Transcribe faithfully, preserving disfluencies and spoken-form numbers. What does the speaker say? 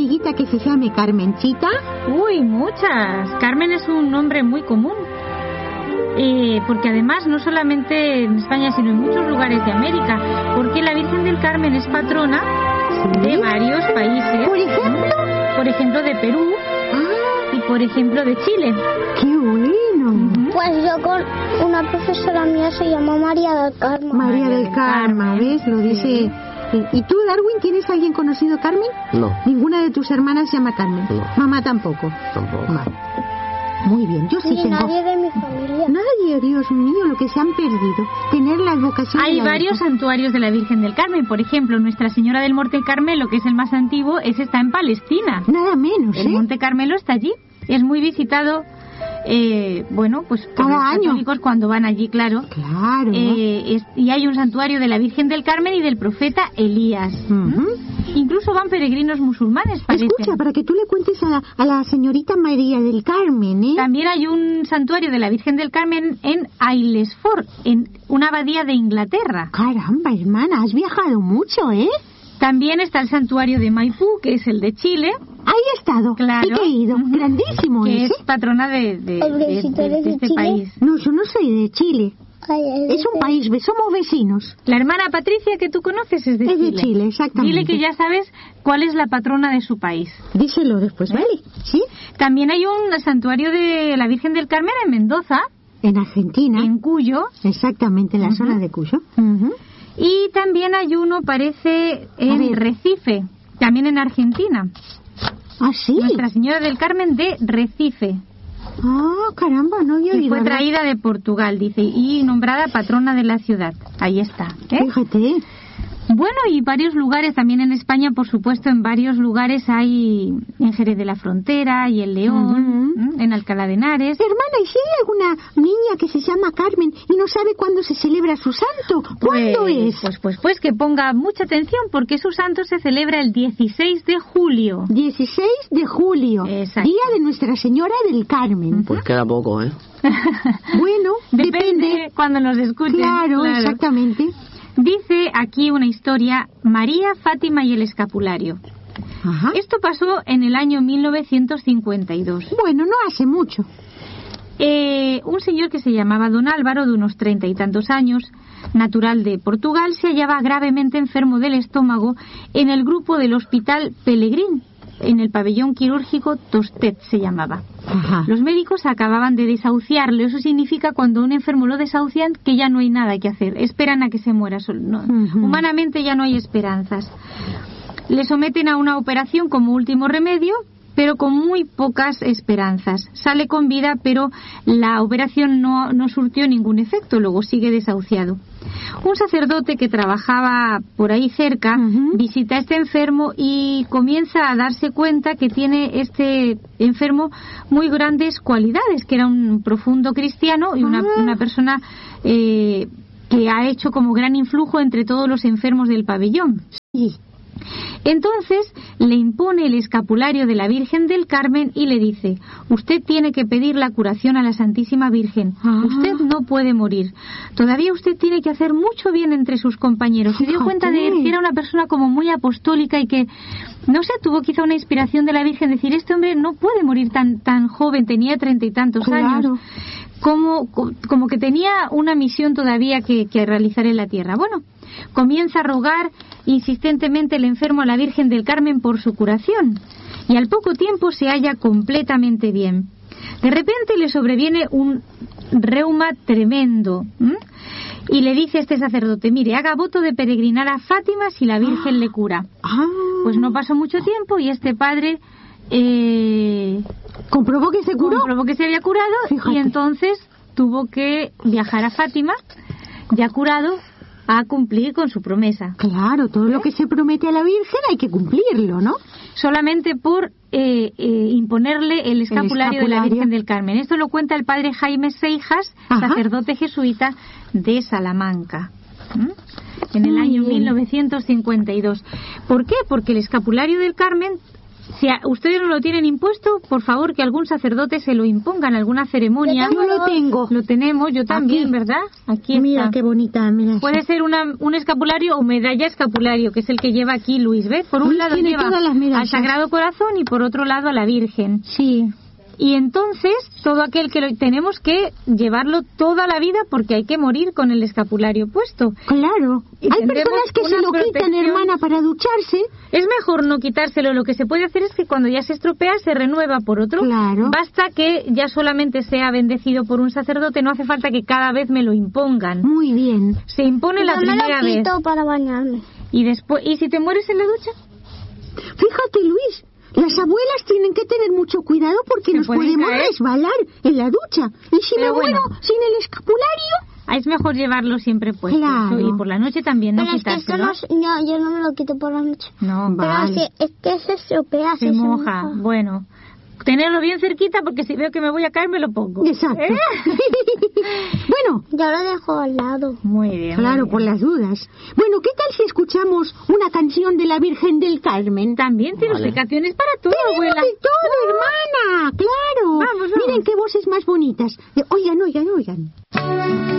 amiguita que se llame Carmenchita? Uy, muchas. Carmen es un nombre muy común. Eh, porque además no solamente en España, sino en muchos lugares de América, porque la Virgen del Carmen es patrona ¿sí? de varios países. ¿Por ejemplo? Por ejemplo, de Perú ah. y por ejemplo de Chile. ¡Qué bueno! Uh-huh. Pues yo con una profesora mía se llama María del Carmen. María del Carmen, ¿ves? Lo dice... Sí. ¿Y tú, Darwin, tienes a alguien conocido Carmen? No. ¿Ninguna de tus hermanas se llama Carmen? No. ¿Mamá tampoco? Tampoco. Vale. Muy bien, yo sí Ni tengo... nadie de mi familia. Nadie, Dios mío, lo que se han perdido. Tener la vocación... Hay de la varios Virgen. santuarios de la Virgen del Carmen. Por ejemplo, Nuestra Señora del Monte Carmelo, que es el más antiguo, ese está en Palestina. Nada menos, El ¿eh? Monte Carmelo está allí. Es muy visitado... Eh, bueno, pues por cada los año católicos cuando van allí, claro. Claro. Eh, es, y hay un santuario de la Virgen del Carmen y del profeta Elías. Uh-huh. ¿Mm? Incluso van peregrinos musulmanes, parece. Escucha, para que tú le cuentes a la, a la señorita María del Carmen, ¿eh? También hay un santuario de la Virgen del Carmen en Aylesford, en una abadía de Inglaterra. Caramba, hermana, has viajado mucho, ¿eh? También está el santuario de Maipú, que es el de Chile. Ahí he estado, claro. y que he ido, uh-huh. grandísimo que ese. es patrona de, de, de, de, de, de este Chile? país. No, yo no soy de Chile. Ay, es, es un país, somos vecinos. La hermana Patricia que tú conoces es de es Chile. Es de Chile, exactamente. Dile que ya sabes cuál es la patrona de su país. Díselo después, ¿Eh? ¿vale? ¿Sí? También hay un santuario de la Virgen del Carmen en Mendoza. En Argentina. En Cuyo. Exactamente, en la uh-huh. zona de Cuyo. Uh-huh. Y también hay uno, parece, en Recife, también en Argentina. ¿Ah, sí? Nuestra Señora del Carmen de Recife. Ah, caramba, no había oído. Y fue traída de Portugal, dice, y nombrada patrona de la ciudad. Ahí está. ¿eh? Fíjate. Bueno, y varios lugares también en España, por supuesto, en varios lugares hay en Jerez de la Frontera y en León, uh-huh. en Alcalá de Henares. Hermana, ¿y si hay alguna niña que se llama Carmen y no sabe cuándo se celebra su santo? ¿Cuándo pues, es? Pues, pues, pues que ponga mucha atención porque su santo se celebra el dieciséis de julio. dieciséis de julio. Exacto. Día de Nuestra Señora del Carmen. Uh-huh. Pues queda poco, ¿eh? Bueno, depende, depende. Cuando nos escuchen. Claro, claro, exactamente. Dice aquí una historia, María, Fátima y el escapulario. Ajá. Esto pasó en el año mil novecientos cincuenta y dos. Bueno, no hace mucho. Eh, un señor que se llamaba Don Álvaro, de unos treinta y tantos años, natural de Portugal, se hallaba gravemente enfermo del estómago en el grupo del Hospital Pelegrín, en el pabellón quirúrgico Tostet se llamaba. Ajá. Los médicos acababan de desahuciarlo. Eso significa cuando un enfermo lo desahucian que ya no hay nada que hacer. Esperan a que se muera. No, uh-huh. Humanamente ya no hay esperanzas. Le someten a una operación como último remedio, pero con muy pocas esperanzas. Sale con vida, pero la operación no, no surtió ningún efecto. Luego sigue desahuciado. Un sacerdote que trabajaba por ahí cerca uh-huh. visita a este enfermo y comienza a darse cuenta que tiene este enfermo muy grandes cualidades, que era un profundo cristiano y una, uh-huh. una persona eh, que ha hecho como gran influjo entre todos los enfermos del pabellón. Sí. Entonces le impone el escapulario de la Virgen del Carmen y le dice: usted tiene que pedir la curación a la Santísima Virgen. Ah. Usted no puede morir. Todavía usted tiene que hacer mucho bien entre sus compañeros. Se dio cuenta de que era una persona como muy apostólica y que, no sé, tuvo quizá una inspiración de la Virgen, decir: este hombre no puede morir tan tan joven, tenía treinta y tantos claro. años. Como, como que tenía una misión todavía que, que realizar en la tierra. Bueno, comienza a rogar insistentemente el enfermo a la Virgen del Carmen por su curación, y al poco tiempo se halla completamente bien. De repente le sobreviene un reuma tremendo, ¿m? y le dice a este sacerdote: mire, haga voto de peregrinar a Fátima si la Virgen le cura. Pues no pasó mucho tiempo y este padre eh, comprobó que se curó, comprobó que se había curado. Fíjate. Y entonces tuvo que viajar a Fátima, ya curado, a cumplir con su promesa. Claro, todo ¿Eh? Lo que se promete a la Virgen hay que cumplirlo, ¿no? Solamente por eh, eh, imponerle el escapulario, el escapulario de la Virgen del Carmen. Esto lo cuenta el padre Jaime Seijas, Ajá. sacerdote jesuita de Salamanca, ¿Mm? en el Muy año bien. mil novecientos cincuenta y dos. ¿Por qué? Porque el escapulario del Carmen Si a ustedes no lo tienen impuesto, por favor que algún sacerdote se lo imponga en alguna ceremonia. Yo lo tengo. Lo tenemos, yo también, Aquí. ¿verdad? Aquí está. Mira qué bonita, mira. Puede ser una, un escapulario o medalla escapulario, que es el que lleva aquí Luis, ¿ves? Por un Luis lado tiene lleva todas las medallas. al Sagrado Corazón y por otro lado a la Virgen. Sí. Y entonces, todo aquel que lo, tenemos que llevarlo toda la vida porque hay que morir con el escapulario puesto. Claro. Y Hay tendremos personas que se una lo quitan, protección. hermana, para ducharse. Es mejor no quitárselo. Lo que se puede hacer es que cuando ya se estropea se renueva por otro. Claro. Basta que ya solamente sea bendecido por un sacerdote, no hace falta que cada vez me lo impongan. Muy bien. Se impone la Yo me primera lo vez. quito para bañarme. Y después, ¿y si te mueres en la ducha? Fíjate, Luis, las abuelas tienen que tener mucho cuidado porque Se nos pueden podemos caer. resbalar en la ducha. Y si Pero me muero bueno. sin el escapulario, Ah, es mejor llevarlo siempre puesto. Claro. Y por la noche también, no Pero es que esto quitárselo. no, no, yo no me lo quito por la noche. No, Pero vale. es que, es que se estropea. Se moja. Bueno, tenerlo bien cerquita porque si veo que me voy a caer me lo pongo. exacto. ¿Eh? Bueno, Yo lo dejo al lado. Muy bien. claro, muy por bien. las dudas. Bueno, ¿qué tal si escuchamos una canción de la Virgen del Carmen? También tiene Vale. usted canciones para todo, Tenemos abuela. de todo, hermana, claro. Vamos, vamos. Miren qué voces más bonitas. Eh, Oigan, oigan, oigan.